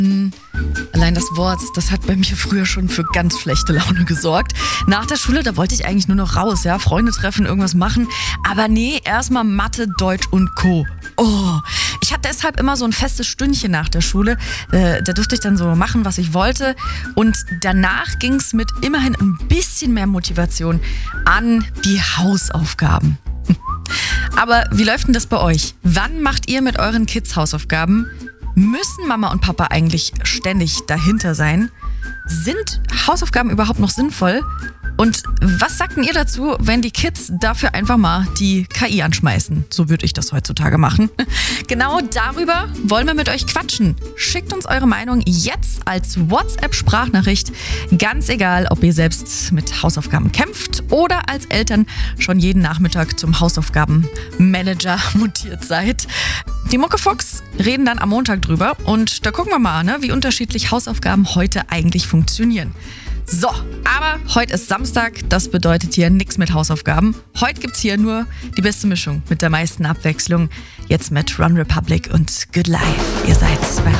Allein das Wort, das hat bei mir früher schon für ganz schlechte Laune gesorgt. Nach der Schule, da wollte ich eigentlich nur noch raus, ja, Freunde treffen, irgendwas machen. Aber nee, erstmal Mathe, Deutsch und Co. Oh, ich hatte deshalb immer so ein festes Stündchen nach der Schule. Da durfte ich dann so machen, was ich wollte. Und danach ging es mit immerhin ein bisschen mehr Motivation an die Hausaufgaben. Aber wie läuft denn das bei euch? Wann macht ihr mit euren Kids Hausaufgaben? Müssen Mama und Papa eigentlich ständig dahinter sein? Sind Hausaufgaben überhaupt noch sinnvoll? Und was sagt denn ihr dazu, wenn die Kids dafür einfach mal die KI anschmeißen? So würde ich das heutzutage machen. Genau darüber wollen wir mit euch quatschen. Schickt uns eure Meinung jetzt als WhatsApp-Sprachnachricht. Ganz egal, ob ihr selbst mit Hausaufgaben kämpft oder als Eltern schon jeden Nachmittag zum Hausaufgabenmanager mutiert seid. Die Muckefuchs reden dann am Montag drüber und da gucken wir mal, wie unterschiedlich Hausaufgaben heute eigentlich funktionieren. So, aber heute ist Samstag, das bedeutet hier nichts mit Hausaufgaben. Heute gibt's hier nur die beste Mischung mit der meisten Abwechslung. Jetzt mit Run Republic und Good Life. Ihr seid's bei